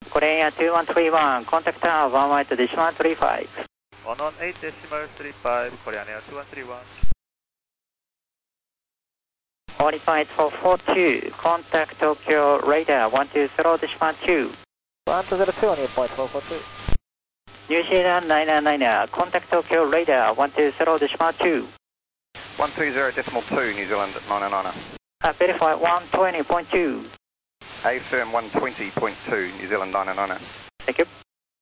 Korea 2131, contact tower 118.35. 118.35, Korean Air 2131. 48542, contact Tokyo radar 120.2. 120.442. New Zealand 999, contact Tokyo radar 120.2. 120.2, New Zealand 999. Verify 120.2. A-firm 120.2, New Zealand 999. Thank you.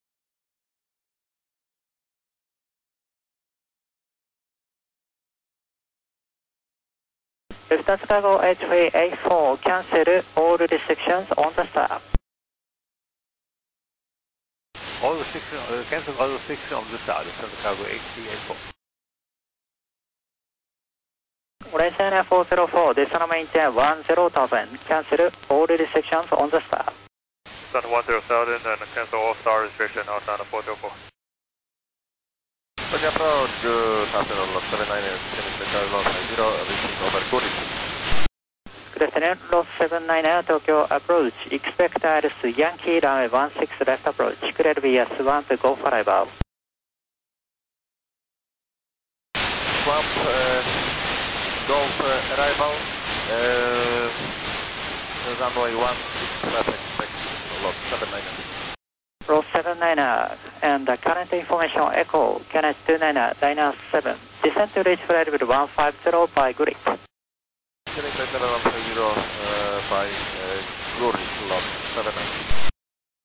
Lufthansa Cargo H384, cancel all restrictions on the staff. All restrictions, cancel all restrictions on the start, Lufthansa Cargo H384. Malaysia 404, decimal maintain 10,000, cancel all restrictions on the staff. Lufthansa 10,000 and cancel all star restrictions outside of 404. Roger, approach, Terminal 79, Loss 0, reaching over Korea. Good afternoon, Loss 79, Tokyo approach. Expect ILS Yankee runway 16 left approach. Clear VS 1 to go for arrival. Swamp, Golf arrival, runway 16 left expect, Loss 79. Loss 79, and current information echo, Canet 29, Dyna 7. Descent to reach flight level 150 by grip. Canet 150 by Glory, Loss 79.